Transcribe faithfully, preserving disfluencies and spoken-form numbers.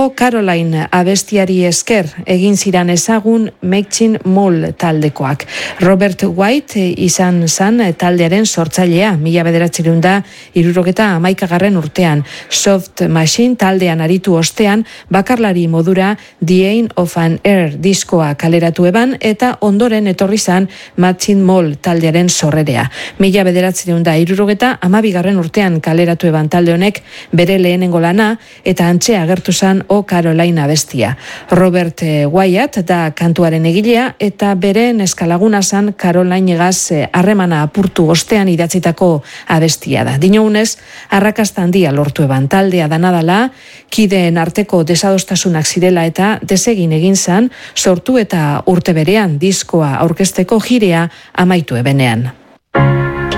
O Caroline abestiari esker egin ziran ezagun Matching Mall taldekoak. Robert White izan zan taldearen sortzailea, mila bederatziehun eta hirurogeta hamaikagarren urtean. Soft Machine taldean aritu ostean, bakarlari modura The Aim of an Air diskoa kaleratu eban eta ondoren etorri zan Matching Mall taldearen sorrerea. Mila bederatziehun eta hirurogeta hamabigarren urtean kaleratu eban talde honek bere lehenengo lana eta antxe agertu zan O Caroline abestia. Robert Wyatt da kantuaren egilea eta bere neskalaguna zan Caroline egaz harremana apurtu ostean idatzitako abestia da. Dinounez, arrakasta handia lortu eban taldea danadala, kideen arteko desadostasunak zirela eta desegin egin zan, sortu eta urte berean diskoa aurkezteko jirea amaitu ebenean.